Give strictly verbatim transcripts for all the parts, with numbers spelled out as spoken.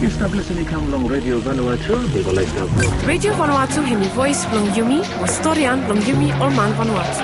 Stop listening come long Radio Vanuatu. Radio Vanuatu hemi voice long yumi, wastorian long yumi or man Vanuatu.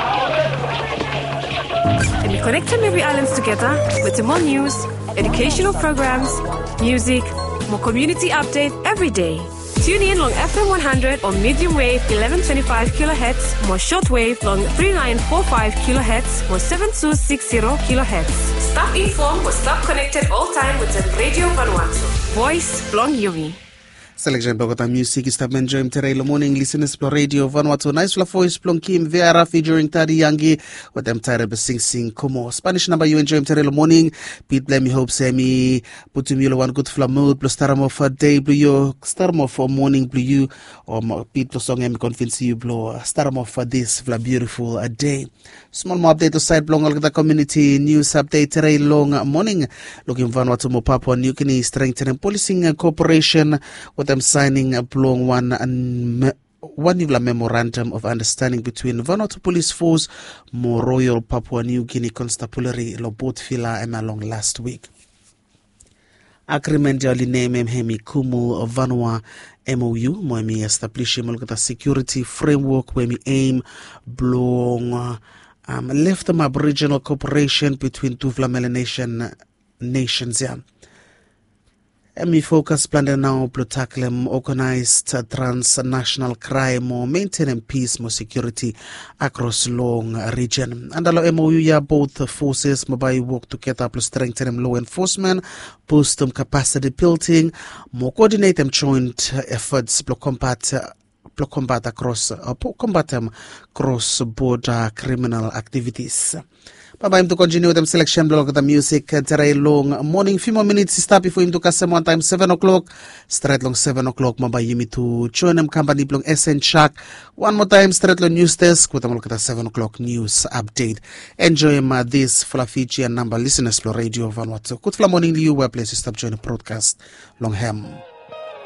And we connect maybe islands together with more news, educational programs, music, more community update every day. Tune in long F M one hundred or medium wave eleven twenty-five kilohertz, more shortwave long three nine four five kilohertz, more seven two six zero kilohertz. Stop informed or stop connected all time with the Radio Vanuatu. Voice long yumi. Selection Bogota Music is taben joim terelo morning listeners pro Radio Vanuatu nice la voice plong kim vera featuring Tadi Yangi with them tire be sing sing como Spanish number you enjoy terelo morning Pete blame hope semi putumilo one good fla mood plus staramo for day blue you staramo for morning blue you or Pete plus song em convince you blow staramo for this fla beautiful a day small more update to side blong all the community news update terelo long morning looking Vanuatu mo Papua New Guinea strengthening policing cooperation with them signing a long one and one memorandum of understanding between Vanuatu Police Force, more Royal Papua New Guinea Constabulary, Lobot Fila, and along last week. Agreement jali name hemi kumu Vanua M O U, moemi establish mulgata security framework where me aim blong um left them Aboriginal cooperation between two Melanesian nations. Yeah. Me focus plan now to tackle organized transnational crime or maintaining peace more security across long region. And allow M O U ya both forces mobile work together to strengthen law enforcement, boost them capacity building, more coordinate them joint efforts to combat to combat across uh, combat them cross border criminal activities. Bye him to continue with them selection blog of the music very long morning few more minutes stop before him to custom one time seven o'clock straight long seven o'clock mabay yumi to join them company blong S N Chuck one more time straight long news desk with them look at the seven o'clock news update. Enjoy uh, this Flafichi and number listeners for Radio Vanuatu. Good morning to you where places stop join the broadcast long ham.